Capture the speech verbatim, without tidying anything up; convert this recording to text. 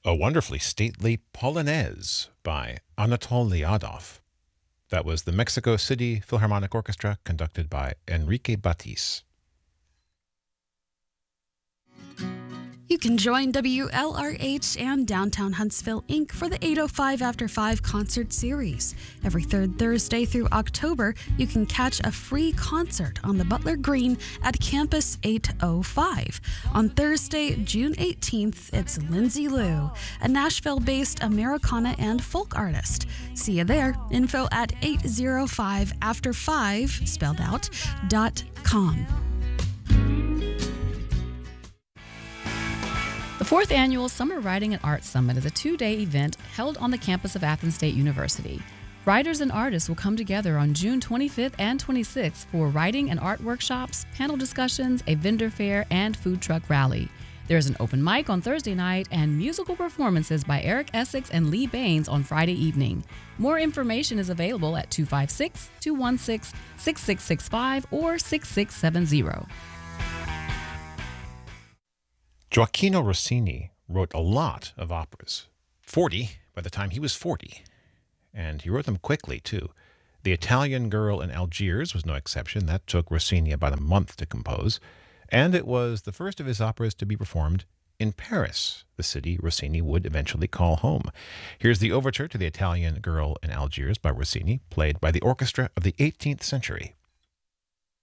A wonderfully stately Polonaise by Anatol Liadov. That was the Mexico City Philharmonic Orchestra, conducted by Enrique Batis. You can join W L R H and Downtown Huntsville, Incorporated for the eight oh five After five concert series. Every third Thursday through October, you can catch a free concert on the Butler Green at Campus eight oh five. On Thursday, June eighteenth, it's Lindsay Lou, a Nashville-based Americana and folk artist. See you there. Info at eight oh five after five, spelled out, dot com. The fourth annual Summer Writing and Art Summit is a two-day event held on the campus of Athens State University. Writers and artists will come together on June twenty-fifth and twenty-sixth for writing and art workshops, panel discussions, a vendor fair, and food truck rally. There is an open mic on Thursday night and musical performances by Eric Essex and Lee Baines on Friday evening. More information is available at two five six, two one six, six six six five or six six seven zero. Gioacchino Rossini wrote a lot of operas, forty by the time he was forty, and he wrote them quickly, too. The Italian Girl in Algiers was no exception. That took Rossini about a month to compose, and it was the first of his operas to be performed in Paris, the city Rossini would eventually call home. Here's the overture to The Italian Girl in Algiers by Rossini, played by the orchestra of the eighteenth century.